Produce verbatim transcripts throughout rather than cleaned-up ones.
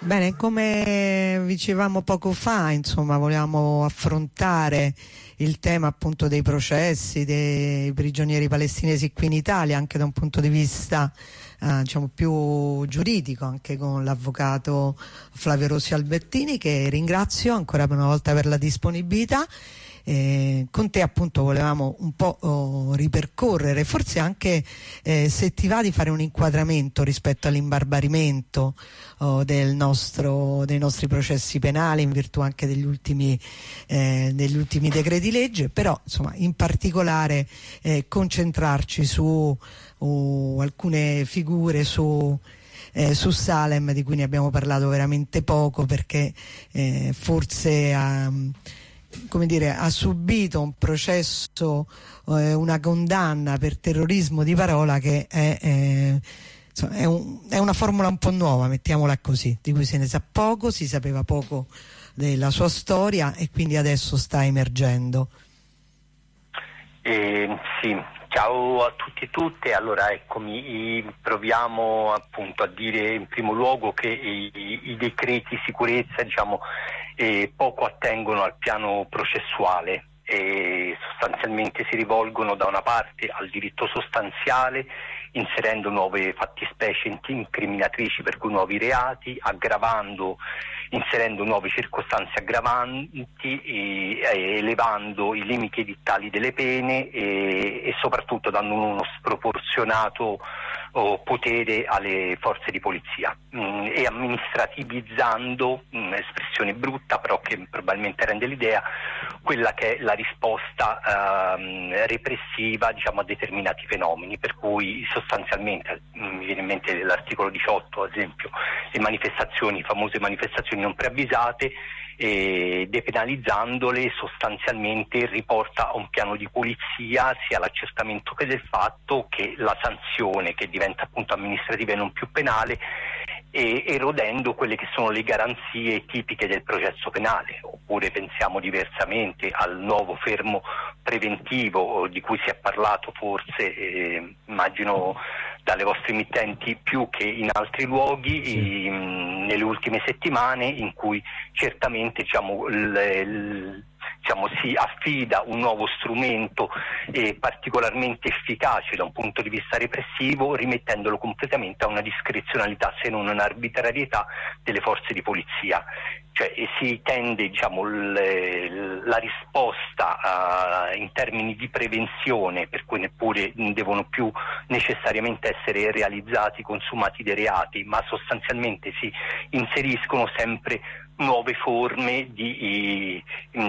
Bene, come dicevamo poco fa, insomma, volevamo affrontare il tema appunto dei processi dei prigionieri palestinesi qui in Italia, anche da un punto di vista eh, diciamo più giuridico, anche con l'avvocato Flavio Rossi Albertini, che ringrazio ancora una volta per la disponibilità. Eh, con te appunto volevamo un po' oh, ripercorrere, forse anche eh, se ti va di fare un inquadramento rispetto all'imbarbarimento oh, del nostro, dei nostri processi penali, in virtù anche degli ultimi, eh, degli ultimi decreti legge, però insomma in particolare eh, concentrarci su uh, alcune figure, su Eh, su Salem, di cui ne abbiamo parlato veramente poco, perché eh, forse um, come dire, ha subito un processo, eh, una condanna per terrorismo di parola che è, è, insomma, è, un, è una formula un po' nuova, mettiamola così, di cui se ne sa poco, si sapeva poco della sua storia e quindi adesso sta emergendo. Eh, sì, ciao a tutti e tutte. Allora eccomi, proviamo appunto a dire in primo luogo che i, i decreti sicurezza diciamo eh, poco attengono al piano processuale e sostanzialmente si rivolgono da una parte al diritto sostanziale, inserendo nuove fattispecie incriminatrici, per cui nuovi reati, aggravando, inserendo nuove circostanze aggravanti, e, e elevando i limiti edittali delle pene e, e soprattutto dando uno sproporzionato oh, potere alle forze di polizia mh, e amministrativizzando, mh, espressione brutta però che probabilmente rende l'idea, quella che è la risposta ehm, repressiva diciamo a determinati fenomeni, per cui sostanzialmente mi viene in mente l'articolo diciotto ad esempio, le manifestazioni, famose manifestazioni non preavvisate, e depenalizzandole sostanzialmente riporta a un piano di polizia sia l'accertamento che del fatto che la sanzione, che diventa appunto amministrativa e non più penale, e erodendo quelle che sono le garanzie tipiche del processo penale. Oppure pensiamo diversamente al nuovo fermo preventivo di cui si è parlato forse, eh, immagino dalle vostre emittenti più che in altri luoghi, sì. in, nelle ultime settimane, in cui certamente diciamo, l, l, diciamo, si affida un nuovo strumento eh, particolarmente efficace da un punto di vista repressivo, rimettendolo completamente a una discrezionalità se non un'arbitrarietà delle forze di polizia. Cioè si tende diciamo, l, la risposta uh, in termini di prevenzione, per cui neppure devono più necessariamente essere realizzati, consumati dei reati, ma sostanzialmente si inseriscono sempre nuove forme di,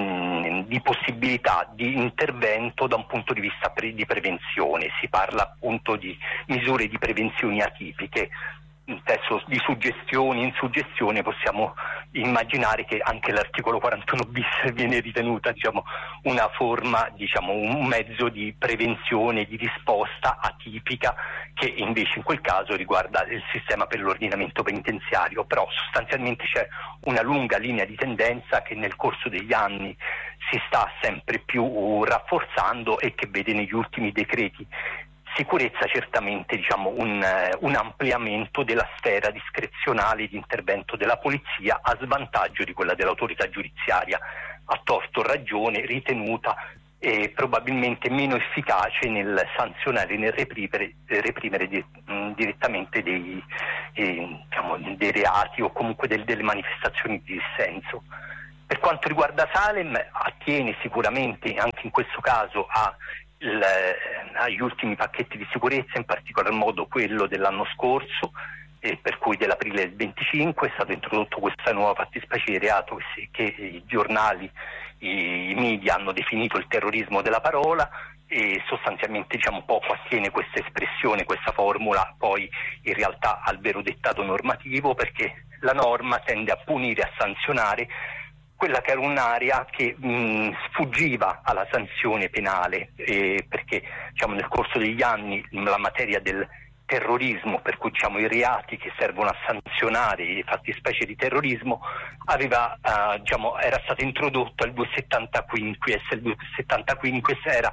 mh, di possibilità di intervento da un punto di vista pre- di prevenzione. Si parla appunto di misure di prevenzione atipiche. Adesso di suggestioni in suggestione possiamo immaginare che anche l'articolo quarantuno bis viene ritenuta diciamo, una forma, diciamo, un mezzo di prevenzione, di risposta atipica, che invece in quel caso riguarda il sistema per l'ordinamento penitenziario. Però sostanzialmente c'è una lunga linea di tendenza che nel corso degli anni si sta sempre più rafforzando e che vede negli ultimi decreti sicurezza certamente diciamo, un, un ampliamento della sfera discrezionale di intervento della polizia a svantaggio di quella dell'autorità giudiziaria, a torto o ragione ritenuta eh, probabilmente meno efficace nel sanzionare e nel reprimere, reprimere di, mh, direttamente dei, eh, diciamo, dei reati o comunque del, delle manifestazioni di dissenso. Per quanto riguarda Salem, attiene sicuramente anche in questo caso a Il, agli ultimi pacchetti di sicurezza, in particolar modo quello dell'anno scorso, eh, per cui dell'aprile del venticinque è stato introdotto questa nuova fattispecie di reato che, si, che i giornali, i, i media hanno definito il terrorismo della parola, e sostanzialmente diciamo poco attiene questa espressione, questa formula poi in realtà al vero dettato normativo, perché la norma tende a punire, a sanzionare quella che era un'area che mh, sfuggiva alla sanzione penale, eh, perché diciamo, nel corso degli anni la materia del terrorismo, per cui diciamo, i reati che servono a sanzionare le fattispecie di terrorismo, aveva, uh, diciamo, era stato introdotto il duecentosettantaquinquies. Il duecentosettantaquinquies era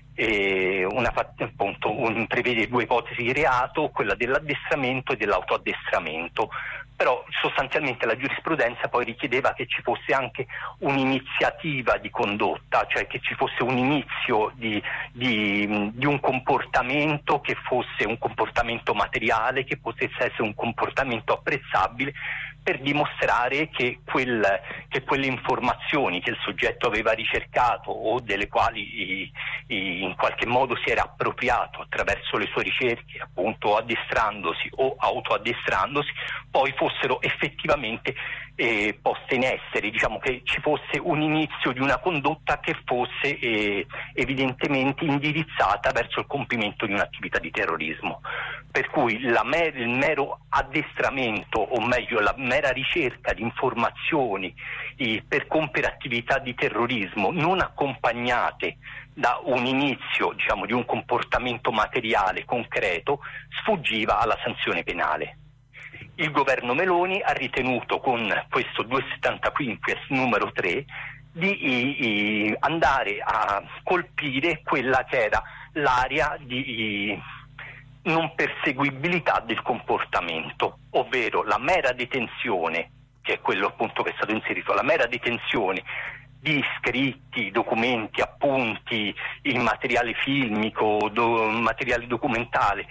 eh, una, appunto, un, prevede due ipotesi di reato, quella dell'addestramento e dell'autoaddestramento. però sostanzialmente la giurisprudenza poi richiedeva che ci fosse anche un'iniziativa di condotta, cioè che ci fosse un inizio di, di, di un comportamento che fosse un comportamento materiale, che potesse essere un comportamento apprezzabile, per dimostrare che, quel, che quelle informazioni che il soggetto aveva ricercato o delle quali i, i, in qualche modo si era appropriato attraverso le sue ricerche, appunto addestrandosi o autoaddestrandosi, poi fossero effettivamente eh, poste in essere, diciamo che ci fosse un inizio di una condotta che fosse eh, evidentemente indirizzata verso il compimento di un'attività di terrorismo. Per cui la mer- il mero addestramento, o meglio la mera ricerca di informazioni eh, per compiere attività di terrorismo non accompagnate da un inizio, diciamo, di un comportamento materiale concreto, sfuggiva alla sanzione penale. Il governo Meloni ha ritenuto con questo duecentosettantacinque numero tre di i, i, andare a colpire quella che era l'area di i, non perseguibilità del comportamento, ovvero la mera detenzione, che è quello appunto che è stato inserito, la mera detenzione di scritti, documenti, appunti, il materiale filmico, do, materiale documentale,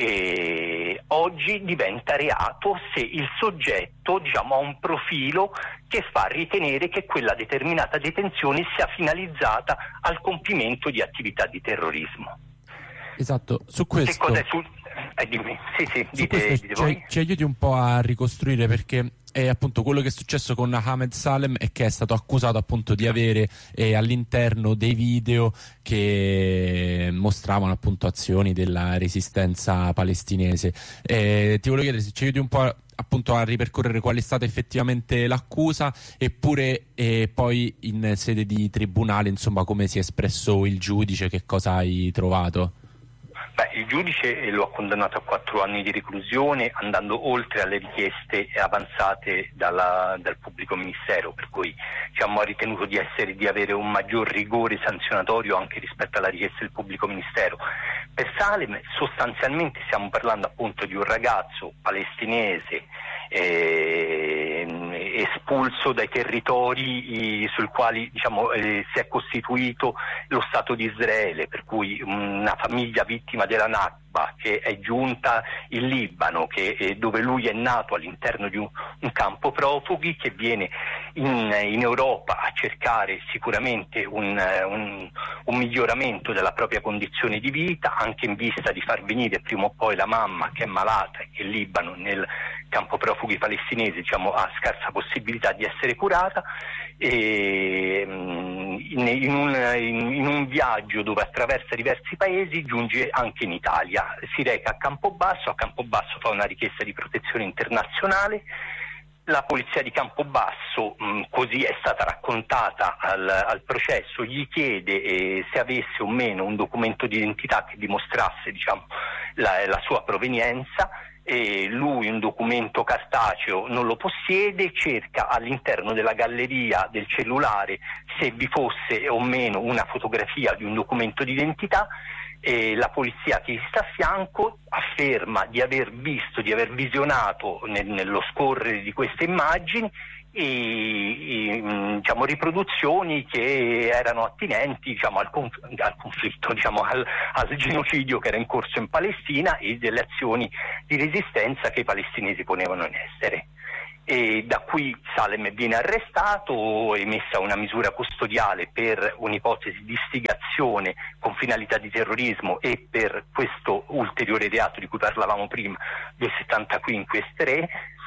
eh, oggi diventa reato se il soggetto, diciamo, ha un profilo che fa ritenere che quella determinata detenzione sia finalizzata al compimento di attività di terrorismo. Esatto, su questo, che cos'è su... eh, dimmi. Sì, sì, su dite, questo dite ci, voi. ci aiuti un po' a ricostruire, perché è appunto quello che è successo con Ahmed Salem è che è stato accusato appunto di avere eh, all'interno dei video che mostravano appunto azioni della resistenza palestinese. Eh, ti volevo chiedere se ci aiuti un po' a, appunto a ripercorrere qual è stata effettivamente l'accusa, eppure eh, poi in sede di tribunale, insomma, come si è espresso il giudice, che cosa hai trovato? Beh, il giudice lo ha condannato a quattro anni di reclusione, andando oltre alle richieste avanzate dalla, dal pubblico ministero, per cui, diciamo, ha ritenuto di essere di avere un maggior rigore sanzionatorio anche rispetto alla richiesta del pubblico ministero. Per Salem sostanzialmente stiamo parlando appunto di un ragazzo palestinese eh, espulso dai territori eh, sul quali, diciamo, eh, si è costituito lo Stato di Israele, per cui una famiglia vittima della Nakba che è giunta in Libano, che, eh, dove lui è nato all'interno di un, un campo profughi, che viene in, in Europa a cercare sicuramente un, un, un miglioramento della propria condizione di vita, anche in vista di far venire prima o poi la mamma che è malata e che in Libano, nel campo profughi palestinese, diciamo, ha scarsa possibilità di essere curata, e in, in, un, in, in un viaggio dove attraversa diversi paesi giunge anche in Italia, si reca a Campobasso, a Campobasso fa una richiesta di protezione internazionale. La polizia di Campobasso, mh, così è stata raccontata al, al processo, gli chiede eh, se avesse o meno un documento di identità che dimostrasse, diciamo, la, la sua provenienza. E lui un documento cartaceo non lo possiede, cerca all'interno della galleria del cellulare se vi fosse o meno una fotografia di un documento di identità, e la polizia che gli sta a fianco afferma di aver visto, di aver visionato nel, nello scorrere di queste immagini e, e, diciamo, riproduzioni che erano attinenti, diciamo, al, conf- al conflitto, diciamo, al, al genocidio che era in corso in Palestina e delle azioni di resistenza che i palestinesi ponevano in essere. E da qui Salem viene arrestato, emessa una misura custodiale per un'ipotesi di istigazione con finalità di terrorismo e per questo ulteriore reato di cui parlavamo prima, duecentosettantacinque tre.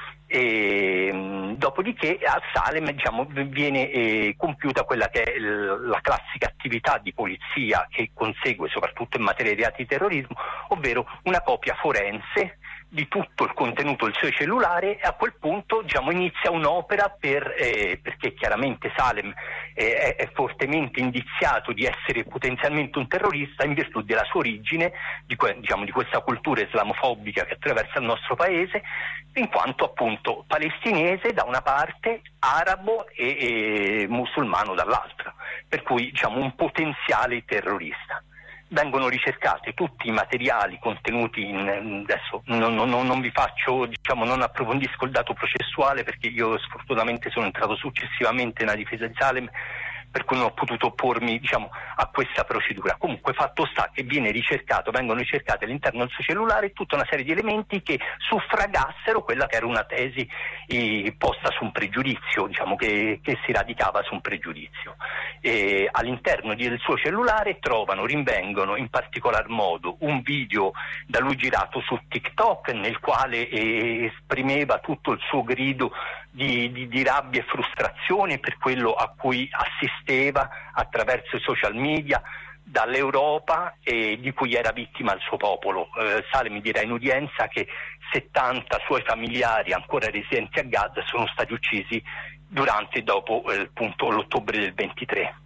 E, mh, dopodiché a Salem, diciamo, viene eh, compiuta quella che è l- la classica attività di polizia che consegue soprattutto in materia di reati di terrorismo, ovvero una copia forense di tutto il contenuto del suo cellulare, e a quel punto, diciamo, inizia un'opera per, eh, perché chiaramente Salem eh, è, è fortemente indiziato di essere potenzialmente un terrorista in virtù della sua origine, di, que- diciamo, di questa cultura islamofobica che attraversa il nostro paese, in quanto appunto palestinese da una parte, arabo e, e musulmano dall'altra, per cui, diciamo, un potenziale terrorista. vengono ricercate tutti i materiali contenuti in, adesso non, non, non vi faccio, diciamo, non approfondisco il dato processuale perché io sfortunatamente sono entrato successivamente nella difesa di Salem, per cui non ho potuto oppormi, diciamo, a questa procedura. Comunque fatto sta che viene ricercato, vengono ricercati all'interno del suo cellulare tutta una serie di elementi che suffragassero quella che era una tesi eh, posta su un pregiudizio, diciamo, che, che si radicava su un pregiudizio. E all'interno del suo cellulare trovano, rinvengono in particolar modo un video da lui girato su TikTok nel quale eh, esprimeva tutto il suo grido di, di, di rabbia e frustrazione per quello a cui assisteva attraverso i social media dall'Europa e di cui era vittima il suo popolo. Eh, Salem dirà in udienza che settanta suoi familiari ancora residenti a Gaza sono stati uccisi durante e dopo eh, appunto l'ottobre del ventitré.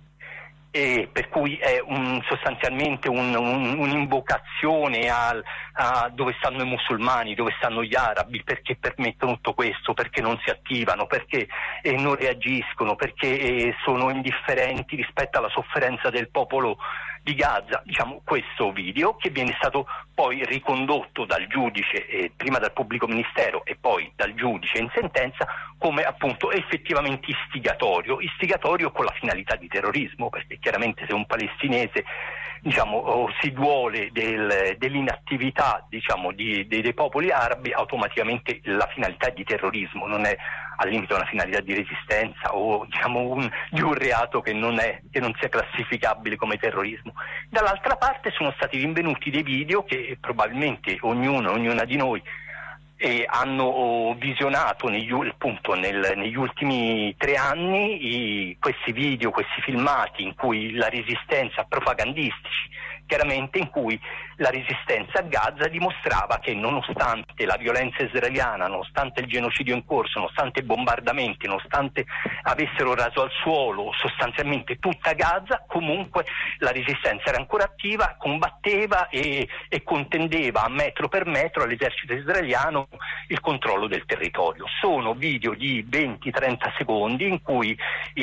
E per cui è un, sostanzialmente un, un, un'invocazione al, a dove stanno i musulmani, dove stanno gli arabi, perché permettono tutto questo, perché non si attivano, perché eh, non reagiscono, perché eh, sono indifferenti rispetto alla sofferenza del popolo di Gaza. Diciamo, questo video che viene stato poi ricondotto dal giudice, eh, prima dal pubblico ministero e poi dal giudice in sentenza, come appunto effettivamente istigatorio, istigatorio con la finalità di terrorismo, perché chiaramente se un palestinese, diciamo, oh, si duole del, dell'inattività, diciamo, di, dei, dei popoli arabi, automaticamente la finalità è di terrorismo, non è al limite una finalità di resistenza o, diciamo, un, di un reato che non, è, che non sia classificabile come terrorismo. Dall'altra parte sono stati rinvenuti dei video che probabilmente ognuno, ognuna di noi e hanno visionato negli, appunto, nel, negli ultimi tre anni i, questi video, questi filmati in cui la resistenza, propagandistici chiaramente, in cui la resistenza a Gaza dimostrava che nonostante la violenza israeliana, nonostante il genocidio in corso, nonostante i bombardamenti, nonostante avessero raso al suolo sostanzialmente tutta Gaza, comunque la resistenza era ancora attiva, combatteva e, e contendeva a metro per metro all'esercito israeliano il controllo del territorio. Sono video di venti trenta secondi in cui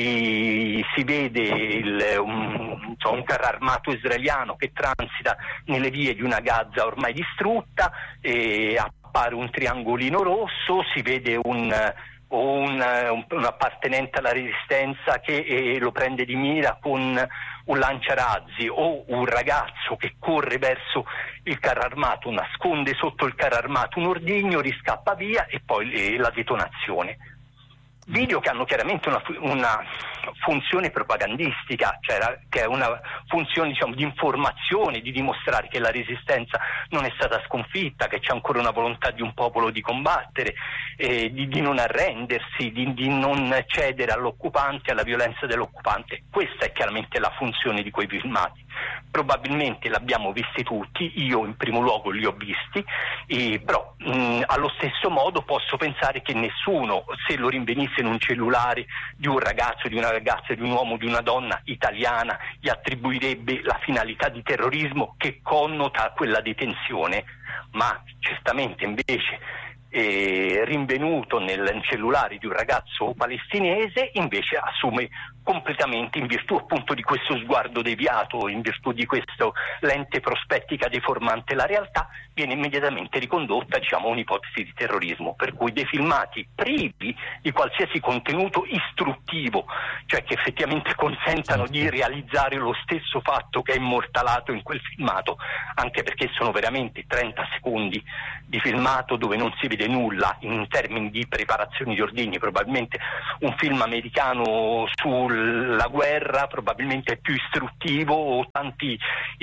eh, si vede il, un, insomma, un carro armato israeliano che transita nelle vie di una Gaza ormai distrutta, e appare un triangolino rosso, si vede un, un, un, un appartenente alla resistenza che eh, lo prende di mira con un lanciarazzi, o un ragazzo che corre verso il carro armato, nasconde sotto il carro armato un ordigno, riscappa via e poi eh, la detonazione. Video che hanno chiaramente una, una funzione propagandistica, cioè che è una funzione, diciamo, di informazione, di dimostrare che la resistenza non è stata sconfitta, che c'è ancora una volontà di un popolo di combattere, eh, di, di non arrendersi, di, di non cedere all'occupante, alla violenza dell'occupante. Questa è chiaramente la funzione di quei filmati. Probabilmente l'abbiamo visti tutti, io in primo luogo li ho visti, eh, però mh, allo stesso modo posso pensare che nessuno, se lo rinvenisse in un cellulare di un ragazzo, di una ragazza, di un uomo, di una donna italiana, gli attribuirebbe la finalità di terrorismo che connota quella detenzione, ma certamente invece eh, rinvenuto nel cellulare di un ragazzo palestinese invece assume completamente, in virtù appunto di questo sguardo deviato, in virtù di questa lente prospettica deformante la realtà, viene immediatamente ricondotta, diciamo, a un'ipotesi di terrorismo, per cui dei filmati privi di qualsiasi contenuto istruttivo, cioè che effettivamente consentano di realizzare lo stesso fatto che è immortalato in quel filmato, anche perché sono veramente trenta secondi di filmato dove non si vede nulla in termini di preparazione di ordigni. Probabilmente un film americano sul la guerra probabilmente è più istruttivo, o tanti,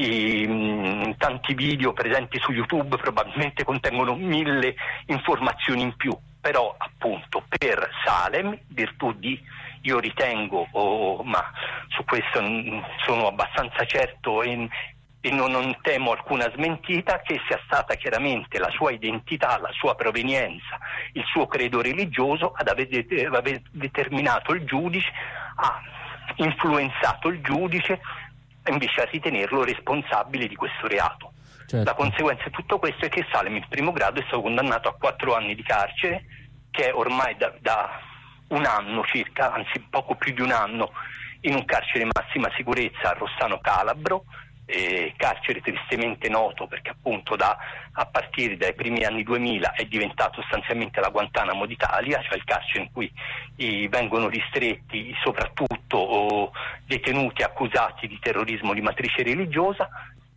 eh, tanti video presenti su YouTube probabilmente contengono mille informazioni in più, però appunto per Salem, in virtù di, io ritengo, oh, ma su questo sono abbastanza certo e, e non, non temo alcuna smentita, che sia stata chiaramente la sua identità, la sua provenienza, il suo credo religioso ad aver, det- aver determinato il giudice, ha influenzato il giudice invece a ritenerlo responsabile di questo reato. Certo. La conseguenza di tutto questo è che Salem in primo grado è stato condannato a quattro anni di carcere, che è ormai da, da un anno circa, anzi poco più di un anno, in un carcere di massima sicurezza a Rossano Calabro, Eh, carcere tristemente noto perché appunto da, a partire dai primi anni duemila è diventato sostanzialmente la Guantanamo d'Italia, cioè il carcere in cui eh, vengono ristretti soprattutto oh, detenuti accusati di terrorismo di matrice religiosa.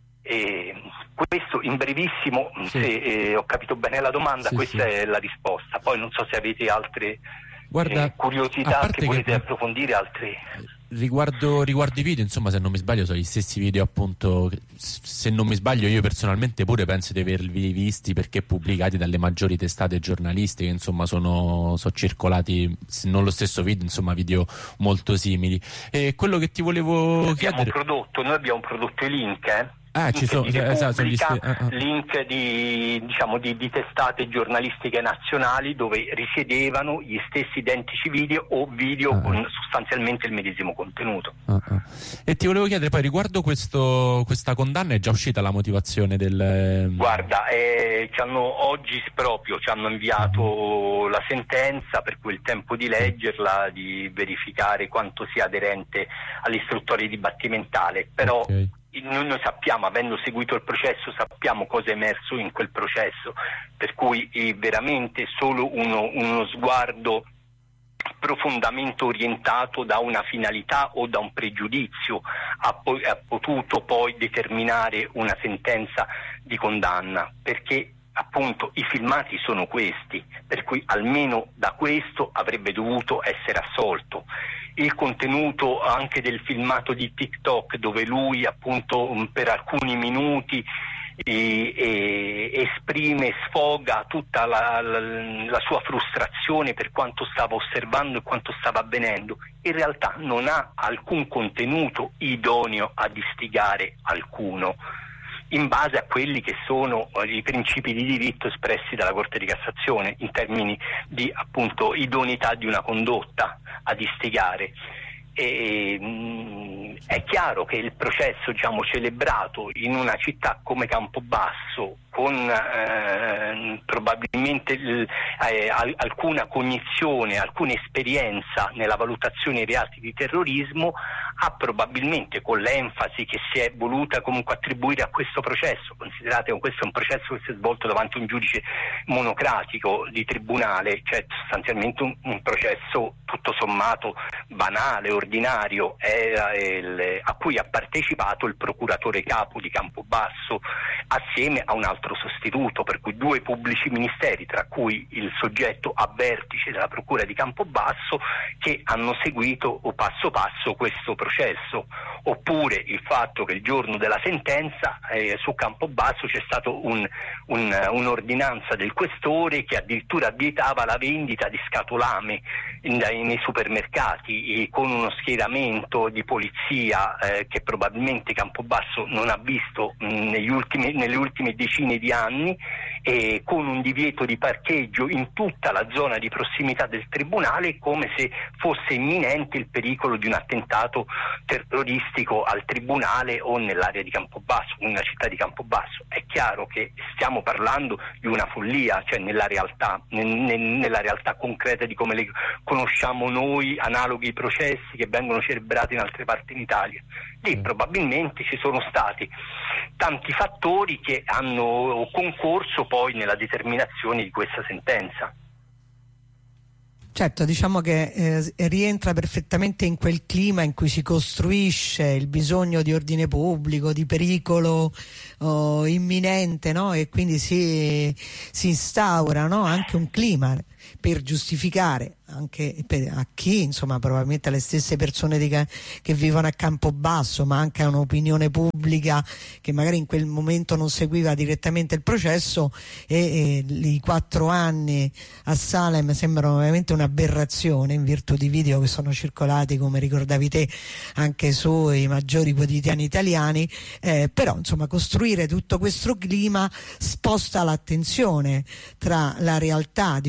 E questo in brevissimo, sì. se eh, ho capito bene la domanda, sì, questa sì. è la risposta. Poi non so se avete altre Guarda, eh, curiosità che volete che... approfondire, altre... Riguardo, riguardo i video, insomma, se non mi sbaglio sono gli stessi video, appunto, se non mi sbaglio io personalmente pure penso di averli visti perché pubblicati dalle maggiori testate giornalistiche, insomma sono, sono circolati, se non lo stesso video, insomma video molto simili. E quello che ti volevo noi chiedere... Abbiamo prodotto, noi abbiamo prodotto i link, eh? Ah, ci sono, esatto, gli st- uh, uh. link di, diciamo, di, di testate giornalistiche nazionali dove risiedevano gli stessi identici video o video uh, con sostanzialmente il medesimo contenuto. Uh, uh. E ti volevo chiedere poi riguardo questo, questa condanna, è già uscita la motivazione del... Guarda, eh, ci hanno, oggi proprio ci hanno inviato uh-huh. la sentenza, per cui il tempo di leggerla, di verificare quanto sia aderente all'istruttoria dibattimentale, però... Okay. Noi, noi sappiamo, avendo seguito il processo, sappiamo cosa è emerso in quel processo, per cui è veramente solo uno, uno sguardo profondamente orientato da una finalità o da un pregiudizio ha, poi, ha potuto poi determinare una sentenza di condanna, perché appunto i filmati sono questi, per cui almeno da questo avrebbe dovuto essere assolto. Il contenuto anche del filmato di TikTok, dove lui appunto per alcuni minuti e, e, esprime, sfoga tutta la, la, la sua frustrazione per quanto stava osservando e quanto stava avvenendo, in realtà non ha alcun contenuto idoneo ad istigare alcuno, in base a quelli che sono i principi di diritto espressi dalla Corte di Cassazione in termini di appunto idoneità di una condotta ad istigare. E, mh, è chiaro che il processo, diciamo, celebrato in una città come Campobasso, con eh, probabilmente eh, alcuna cognizione, alcuna esperienza nella valutazione dei reati di terrorismo, ha probabilmente, con l'enfasi che si è voluta comunque attribuire a questo processo, considerate che questo è un processo che si è svolto davanti a un giudice monocratico di tribunale, cioè sostanzialmente un, un processo tutto sommato banale, ordinario, era il, a cui ha partecipato il procuratore capo di Campobasso assieme a un altro sostituto, per cui due pubblici ministeri, tra cui il soggetto a vertice della procura di Campobasso, che hanno seguito o passo passo questo processo. Oppure il fatto che il giorno della sentenza eh, su Campobasso c'è stata un, un, un'ordinanza del questore che addirittura vietava la vendita di scatolame in, nei supermercati, e con uno schieramento di polizia eh, che probabilmente Campobasso non ha visto mh, negli ultimi, nelle ultime decine di anni, e con un divieto di parcheggio in tutta la zona di prossimità del tribunale, come se fosse imminente il pericolo di un attentato terroristico al tribunale o nell'area di Campobasso, nella città di Campobasso. È chiaro che stiamo parlando di una follia, cioè nella realtà, nella realtà concreta di come le conosciamo noi, analoghi processi che vengono celebrati in altre parti d'Italia. Lì mm. probabilmente ci sono stati tanti fattori che hanno concorso poi nella determinazione di questa sentenza. Certo, diciamo che eh, rientra perfettamente in quel clima in cui si costruisce il bisogno di ordine pubblico, di pericolo oh, imminente, no? E quindi si, si instaura, no? Anche un clima per giustificare anche per, a chi, insomma, probabilmente alle stesse persone di, che vivono a Campobasso, ma anche a un'opinione pubblica che magari in quel momento non seguiva direttamente il processo, e, e i quattro anni a Salem sembrano veramente un'aberrazione in virtù di video che sono circolati, come ricordavi te, anche sui maggiori quotidiani italiani, eh, però insomma costruire tutto questo clima sposta l'attenzione tra la realtà, diciamo, penale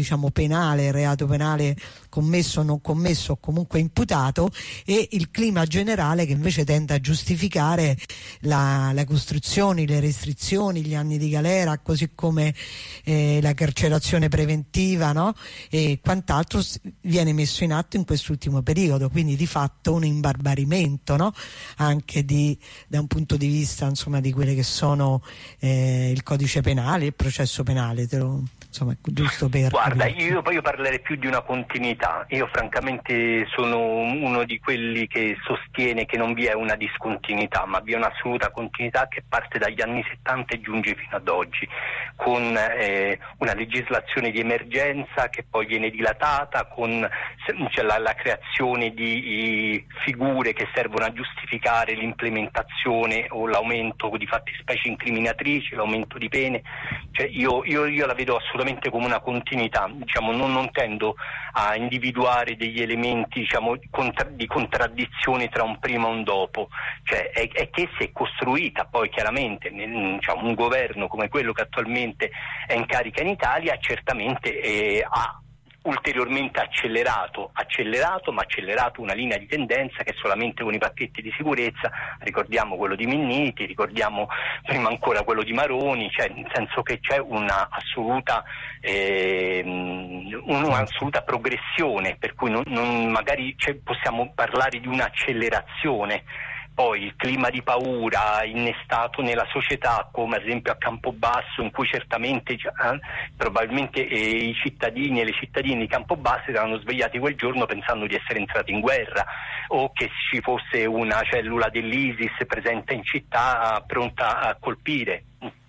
penale, il reato penale commesso o non commesso o comunque imputato, e il clima generale che invece tende a giustificare la, le costruzioni, le restrizioni, gli anni di galera, così come eh, la carcerazione preventiva, no? E quant'altro viene messo in atto in quest'ultimo periodo, quindi di fatto un imbarbarimento, no? Anche di, da un punto di vista, insomma, di quelle che sono eh, il codice penale, il processo penale, te lo, insomma, giusto per guarda, capirci. io poi io parlerei più di una continuità. Io francamente sono uno di quelli che sostiene che non vi è una discontinuità, ma vi è un'assoluta continuità che parte dagli anni settanta e giunge fino ad oggi, con eh, una legislazione di emergenza che poi viene dilatata, con cioè, la, la creazione di i, figure che servono a giustificare l'implementazione o l'aumento di fattispecie incriminatrici, l'aumento di pene. Cioè, io, io, io la vedo assolutamente come una continuità, diciamo, non, non tendo a individuare degli elementi, diciamo, contra, di contraddizione tra un prima e un dopo, cioè è, è che si è costruita poi chiaramente nel, diciamo, un governo come quello che attualmente è in carica in Italia, certamente eh, ha ulteriormente accelerato, accelerato ma accelerato una linea di tendenza che solamente con i pacchetti di sicurezza, ricordiamo quello di Minniti, ricordiamo prima ancora quello di Maroni, cioè nel senso che c'è una assoluta eh, un'assoluta progressione, per cui non, non magari cioè, possiamo parlare di un'accelerazione. Poi il clima di paura innestato nella società, come ad esempio a Campobasso, in cui certamente eh, probabilmente eh, i cittadini e le cittadine di Campobasso erano svegliati quel giorno pensando di essere entrati in guerra, o che ci fosse una cellula dell'ISIS presente in città pronta a colpire.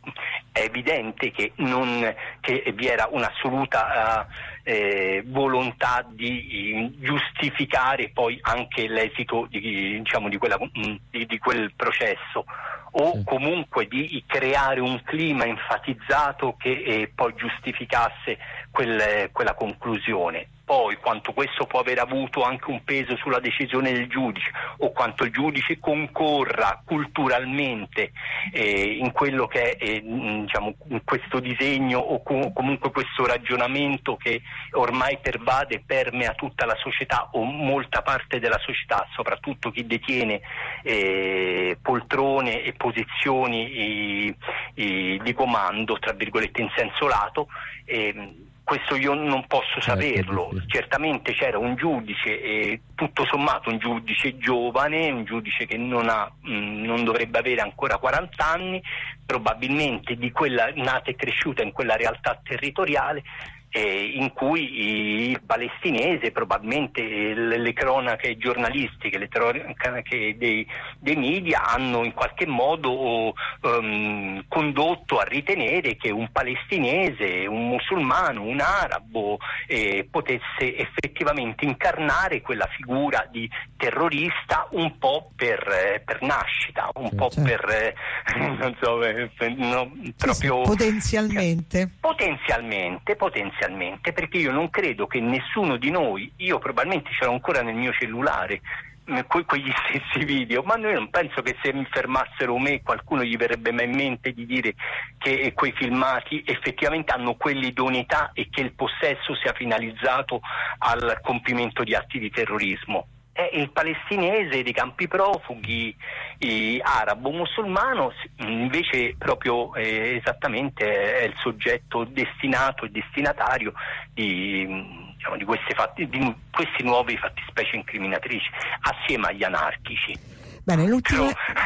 È evidente che, non, che vi era un'assoluta uh, eh, volontà di eh, giustificare poi anche l'esito di, diciamo, di, quella, di, di quel processo, o sì. comunque di creare un clima enfatizzato che eh, poi giustificasse quel, quella conclusione. Poi quanto questo può aver avuto anche un peso sulla decisione del giudice, o quanto il giudice concorra culturalmente eh, in quello che è eh, diciamo, in questo disegno o com- comunque questo ragionamento che ormai pervade e permea tutta la società o molta parte della società, soprattutto chi detiene eh, poltrone e posizioni eh, eh, di comando, tra virgolette, in senso lato. Eh, Questo io non posso saperlo. Certamente c'era un giudice, eh, tutto sommato un giudice giovane, un giudice che non, ha, mh, non dovrebbe avere ancora quaranta anni, probabilmente di quella nata e cresciuta in quella realtà territoriale, eh, in cui il palestinese, probabilmente le, le cronache giornalistiche, le cronache dei, dei media hanno in qualche modo um, condotto a ritenere che un palestinese, un musulmano, un arabo eh, potesse effettivamente incarnare quella figura di terrorista un po' per, eh, per nascita, un po' certo. per eh, non so, per, no, proprio sì, potenzialmente. Potenzialmente, potenzialmente. Perché io non credo che nessuno di noi, io probabilmente ce l'ho ancora nel mio cellulare, que- quegli stessi video, ma noi non penso che se mi fermassero me qualcuno gli verrebbe mai in mente di dire che quei filmati effettivamente hanno quell'idoneità e che il possesso sia finalizzato al compimento di atti di terrorismo. È il palestinese dei campi profughi, arabo-musulmano, invece proprio eh, esattamente è il soggetto destinato e destinatario di, diciamo, di, queste fatti, di questi nuovi fattispecie incriminatrici, assieme agli anarchici. Bene, l'ultimo...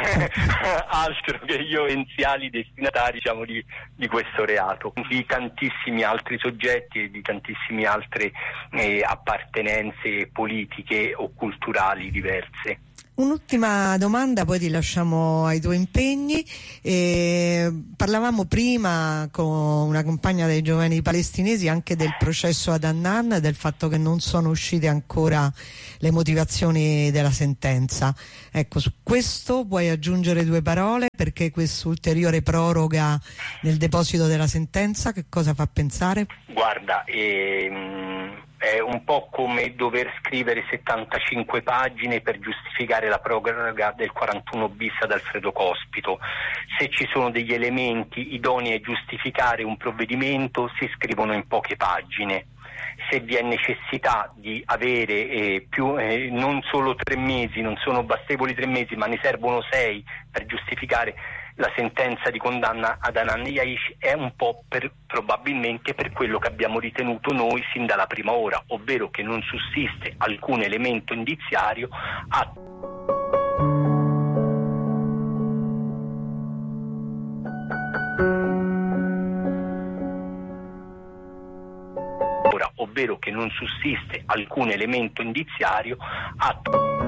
altro che gli eventuali destinatari, diciamo, di, di questo reato, di tantissimi altri soggetti e di tantissime altre eh, appartenenze politiche o culturali diverse. Un'ultima domanda, poi ti lasciamo ai tuoi impegni. Eh, parlavamo prima con una compagna dei giovani palestinesi anche del processo ad Hannan, del fatto che non sono uscite ancora le motivazioni della sentenza. Ecco, su questo puoi aggiungere due parole, perché questa ulteriore proroga nel deposito della sentenza che cosa fa pensare? Guarda, ehm... è un po' come dover scrivere settantacinque pagine per giustificare la proroga del quarantuno bis ad Alfredo Cospito. Se ci sono degli elementi idonei a giustificare un provvedimento, si scrivono in poche pagine. se vi è necessità di avere eh, più, eh, non solo tre mesi, non sono bastevoli tre mesi, ma ne servono sei per giustificare la sentenza di condanna ad Hanan Yaish, è un po' per, probabilmente per quello che abbiamo ritenuto noi sin dalla prima ora, ovvero che non sussiste alcun elemento indiziario a ovvero che non sussiste alcun elemento indiziario a